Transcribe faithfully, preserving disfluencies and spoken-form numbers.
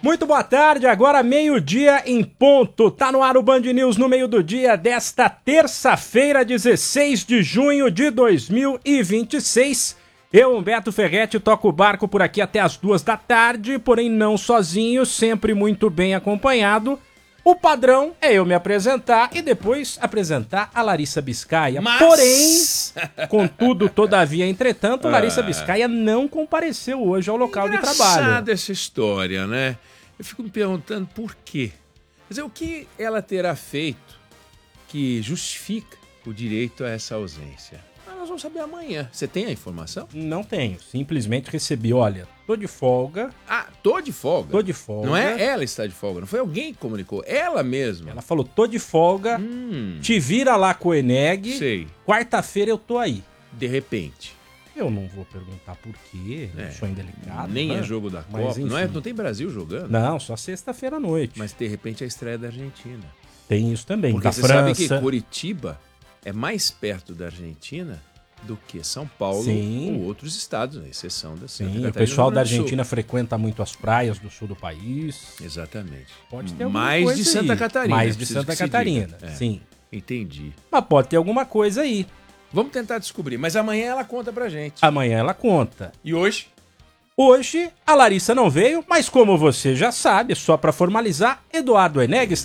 Muito boa tarde, agora meio-dia em ponto. Tá no ar o Band News no meio do dia desta terça-feira, dezesseis de junho de dois mil e vinte e seis. Eu, Humberto Ferretti, toco o barco por aqui até as duas da tarde, porém não sozinho, sempre muito bem acompanhado. O padrão é eu me apresentar e depois apresentar a Larissa Biscaia. Mas... Porém, contudo, todavia, entretanto, ah. Larissa Biscaia não compareceu hoje ao local de trabalho. Engraçada essa história, né? Eu fico me perguntando por quê. Quer dizer, o que ela terá feito que justifica o direito a essa ausência? Ah, nós vamos saber amanhã. Você tem a informação? Não tenho. Simplesmente recebi, olha, tô de folga. Ah, tô de folga? Tô de folga. Não é ela está de folga, não foi alguém que comunicou, ela mesma. Ela falou, tô de folga, hum. te vira lá com o Eneg. Sei. Quarta-feira eu tô aí. De repente. Eu não vou perguntar por quê, é. não sou indelicado. Nem né? é jogo da Mas, Copa, não, é, não tem Brasil jogando? Não, só sexta-feira à noite. Mas de repente a estreia da Argentina. Tem isso também, porque da você França. sabe que Curitiba é mais perto da Argentina do que São Paulo Sim. ou outros estados, à exceção da Santa Sim, Catarina. o pessoal da Argentina frequenta muito as praias do sul do país. Exatamente. Pode ter alguma mais coisa de Santa aí. Catarina. Mais de Santa Catarina, é. sim. Entendi. Mas pode ter alguma coisa aí. Vamos tentar descobrir, mas amanhã ela conta pra gente. Amanhã ela conta. E hoje? Hoje a Larissa não veio, mas como você já sabe, só pra formalizar, Eduardo Eneg